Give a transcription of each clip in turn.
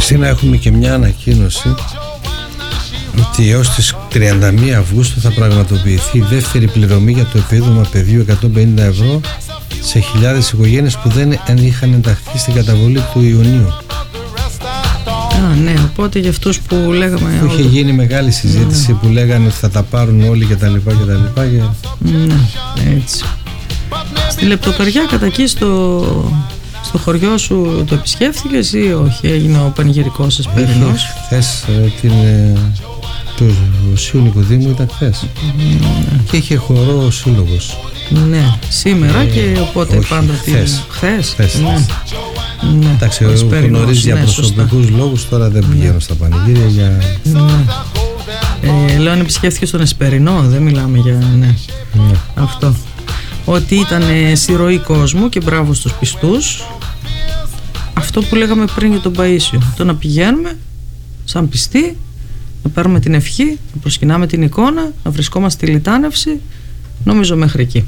Χριστίνα, έχουμε και μια ανακοίνωση ότι έως τις 31 Αυγούστου θα πραγματοποιηθεί η δεύτερη πληρωμή για το επίδομα παιδιού 150 ευρώ σε χιλιάδες οικογένειες που δεν είχαν ενταχθεί στην καταβολή του Ιουνίου. Ναι, οπότε για αυτούς που λέγαμε. Που είχε γίνει μεγάλη συζήτηση, που λέγανε ότι θα τα πάρουν όλοι κτλ. Ναι, έτσι. Στη Λεπτοκαριά, κατά εκεί στο χωριό σου το επισκέφθηκες ή όχι? Έγινε ο πανηγυρικός σας περινός? Χθες το Οσίου Νικοδήμου ήταν χθες. Και είχε χορό ο σύλλογος. Ναι, σήμερα και οπότε όχι, πάντα χθες. Ναι. Εντάξει, έχω νωρίς για προσωπικούς λόγους, τώρα δεν πηγαίνω στα πανηγύρια για... Λέω αν επισκέφθηκες τον Εσπερινό, δεν μιλάμε για... Ναι. Αυτό. Ότι ήταν συρροή κόσμου και μπράβο στους πιστούς. Αυτό που λέγαμε πριν για τον Παΐσιο, το να πηγαίνουμε σαν πιστοί, να πάρουμε την ευχή, να προσκυνάμε την εικόνα, να βρισκόμαστε στη λιτάνευση, νομίζω μέχρι εκεί.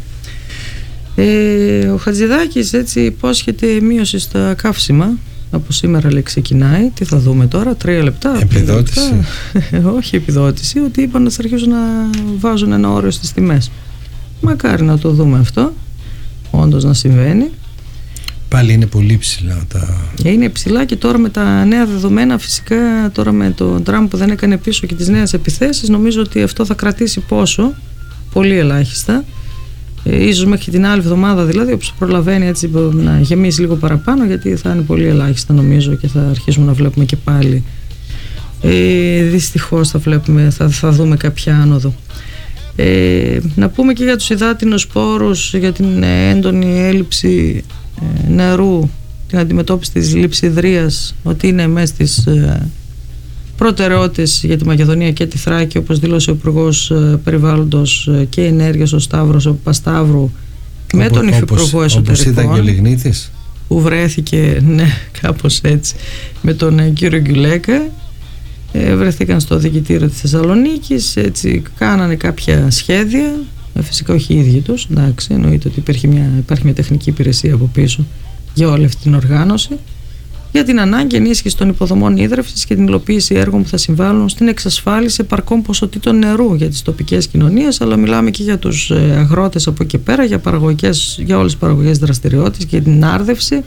Ο Χατζηδάκης έτσι υπόσχεται μείωση στα καύσιμα. Από σήμερα λέει ξεκινάει. Τι θα δούμε τώρα, 3 λεπτά? Επιδότηση? Όχι επιδότηση, ότι είπαν να αρχίσουν να βάζουν ένα όριο στις τιμές. Μακάρι να το δούμε αυτό, όντως να συμβαίνει. Πάλι είναι πολύ ψηλά Είναι ψηλά και τώρα με τα νέα δεδομένα, φυσικά τώρα με τον Τραμπ που δεν έκανε πίσω και τις νέες επιθέσεις, νομίζω ότι αυτό θα κρατήσει πόσο, πολύ ελάχιστα. Ίσως μέχρι την άλλη εβδομάδα, δηλαδή όπως προλαβαίνει, έτσι να γεμίσει λίγο παραπάνω, γιατί θα είναι πολύ ελάχιστα νομίζω και θα αρχίσουμε να βλέπουμε και πάλι δυστυχώς θα δούμε κάποια άνοδο. Να πούμε και για τους υδάτινους πόρους, για την έντονη έλλειψη νερού, την αντιμετώπιση της λειψιδρίας, ότι είναι μέσα στις προτεραιότητες για τη Μακεδονία και τη Θράκη, όπως δήλωσε ο Υπουργός Περιβάλλοντος και Ενέργειας ο Σταύρος ο Παπασταύρου, με τον Υφυπουργό Εσωτερικών. Όπως ήταν και ο Λιγνίτης, που βρέθηκε, ναι, κάπως έτσι, με τον κύριο Γκουλέκα. Βρεθήκαν στο Διοικητήριο της Θεσσαλονίκης, έτσι κάνανε κάποια σχέδια, φυσικά όχι οι ίδιοι τους, εντάξει, εννοείται ότι υπάρχει μια τεχνική υπηρεσία από πίσω για όλη αυτή την οργάνωση, για την ανάγκη ενίσχυση των υποδομών ίδρευσης και την υλοποίηση έργων που θα συμβάλλουν στην εξασφάλιση επαρκών ποσοτήτων νερού για τις τοπικές κοινωνίες, αλλά μιλάμε και για τους αγρότες από εκεί πέρα, για όλες τις παραγωγές δραστηριότητες και την άρδευση.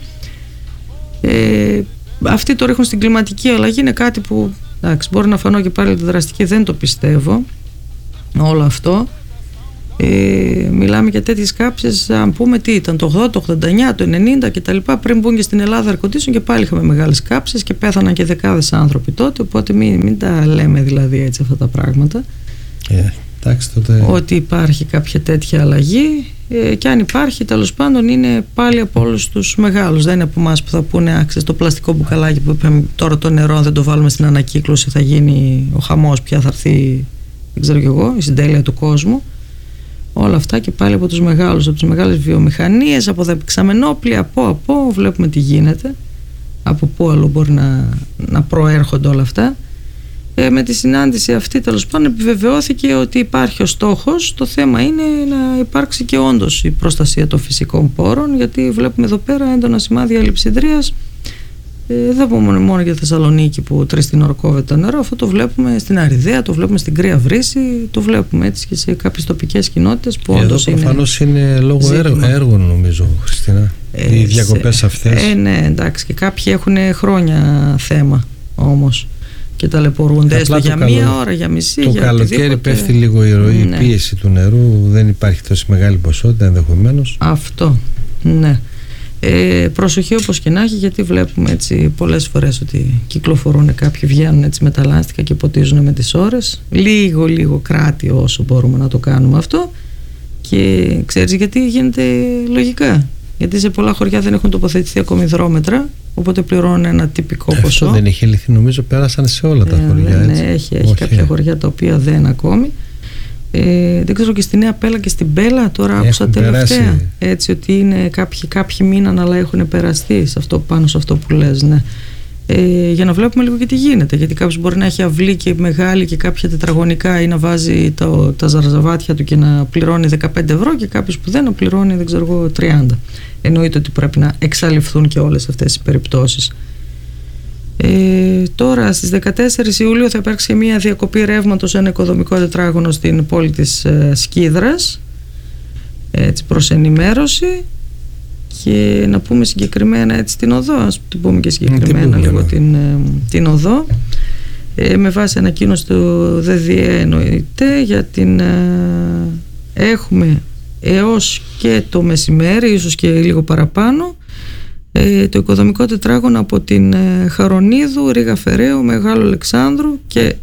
Αυτοί το ρίχνουν στην κλιματική αλλαγή, είναι κάτι που, εντάξει, μπορεί να φανώ και πάλι δραστική, δεν το πιστεύω όλο αυτό. Μιλάμε για τέτοιες κάψεις, αν πούμε τι ήταν το 80, το 89, το 90 κτλ. Πριν μπουν και στην Ελλάδα ερκοτήσουν και πάλι είχαμε μεγάλες κάψεις και πέθαναν και δεκάδες άνθρωποι τότε, οπότε μην τα λέμε δηλαδή έτσι αυτά τα πράγματα. Τότε... Ότι υπάρχει κάποια τέτοια αλλαγή, και αν υπάρχει, τέλος πάντων είναι πάλι από όλους τους μεγάλους. Δεν είναι από εμάς που θα πούνε άξιζε το πλαστικό μπουκαλάκι που είπαμε τώρα, το νερό αν δεν το βάλουμε στην ανακύκλωση θα γίνει ο χαμός, πια θα έρθει, δεν ξέρω κι εγώ, η συντέλεια του κόσμου. Όλα αυτά και πάλι από τους μεγάλους, από τις μεγάλες βιομηχανίες, από τα επεξαμενόπλια, από βλέπουμε τι γίνεται, από πού άλλο μπορεί να προέρχονται όλα αυτά. Με τη συνάντηση αυτή, τέλος πάντων, επιβεβαιώθηκε ότι υπάρχει ο στόχος. Το θέμα είναι να υπάρξει και όντως η προστασία των φυσικών πόρων, γιατί βλέπουμε εδώ πέρα έντονα σημάδια λειψιδρίας. Δεν πούμε μόνο για Θεσσαλονίκη που 3 την ώρα κόβεται το νερό, αυτό το βλέπουμε στην Αριδαία, το βλέπουμε στην Κρύα Βρύση, το βλέπουμε έτσι και σε κάποιες τοπικές κοινότητες που όντως είναι. Προφανώς είναι λόγω έργων, νομίζω, Χριστίνα. Οι διακοπές αυτές. Ναι, εντάξει, και κάποιοι έχουν χρόνια θέμα όμως και ταλαιπωρούνται έστω για μία ώρα, για μισή. Το καλοκαίρι πέφτει λίγο η ροή, η πίεση του νερού, δεν υπάρχει τόση μεγάλη ποσότητα ενδεχομένως. Αυτό, ναι. Προσοχή όπως και να έχει, γιατί βλέπουμε έτσι πολλές φορές ότι κυκλοφορούν κάποιοι, βγαίνουν έτσι με τα λάστιχα και ποτίζουν με τις ώρες. Λίγο κράτη όσο μπορούμε να το κάνουμε αυτό. Και ξέρεις γιατί γίνεται? Λογικά, γιατί σε πολλά χωριά δεν έχουν τοποθετηθεί ακόμη υδρόμετρα, οπότε πληρώνουν ένα τυπικό ποσό. Αυτό δεν έχει λυθεί, νομίζω πέρασαν σε όλα τα χωριά, έτσι. Ναι, έχει κάποια χωριά τα οποία δεν ακόμη. Δεν ξέρω και στη Νέα Πέλα και στην Πέλα τώρα άκουσα τελευταία έτσι, ότι είναι κάποιοι μείναν αλλά έχουν περαστεί πάνω σε αυτό που λες, ναι. Για να βλέπουμε λίγο και τι γίνεται, γιατί κάποιος μπορεί να έχει αυλή και μεγάλη και κάποια τετραγωνικά ή να βάζει τα ζαρζαβάτια του και να πληρώνει 15 ευρώ και κάποιος που δεν να πληρώνει, δεν ξέρω εγώ, 30. Εννοείται ότι πρέπει να εξαλειφθούν και όλες αυτές οι περιπτώσεις. Τώρα στις 14 Ιουλίου θα υπάρξει μια διακοπή ρεύματος σε ένα οικοδομικό τετράγωνο στην πόλη της Σκίδρας, έτσι, προς ενημέρωση. Και να πούμε συγκεκριμένα έτσι την οδό, ας την πούμε και συγκεκριμένα λίγο την οδό, με βάση ανακοίνωση του ΔΔΕ εννοείται, για την έχουμε έως και το μεσημέρι, ίσως και λίγο παραπάνω, το οικοδομικό τετράγωνο από την Χαρονίδου, Ρήγα Φεραίου, Μεγάλου Αλεξάνδρου και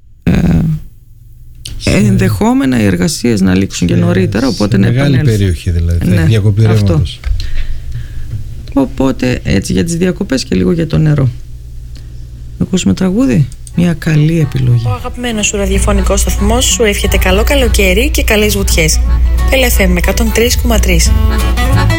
ενδεχόμενα οι εργασίες να λήξουν και νωρίτερα, οπότε να επανέλθουν. Μεγάλη περιοχή δηλαδή, θα διακοπή ρεύματος. Οπότε έτσι για τις διακοπές και λίγο για το νερό. Να ακούσουμε τραγούδι. Μια καλή επιλογή. Ο αγαπημένος σου ραδιοφωνικός σταθμός σου εύχεται καλό καλοκαίρι και καλές βουτιές. LFM 103,3.